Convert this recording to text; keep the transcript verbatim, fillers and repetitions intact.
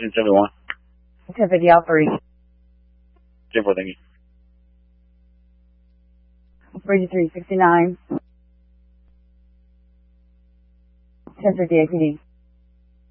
ten seventy-one. ten fifty operation. ten four, thank you. thirty-three sixty-nine. ten fifty A P D.